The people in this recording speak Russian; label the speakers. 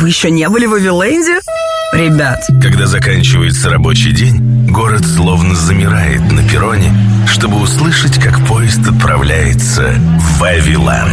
Speaker 1: Вы еще не были в Вавиленде? Ребят.
Speaker 2: Когда заканчивается рабочий день, город словно замирает на перроне, чтобы услышать, как поезд отправляется в Вавиланд.